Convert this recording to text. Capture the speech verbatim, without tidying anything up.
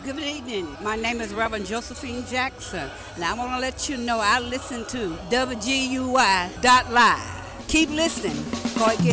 Good evening. My name is Reverend Josephine Jackson, and I want to let you know I listen to W G U Y dot live. Keep listening, 'cause it gets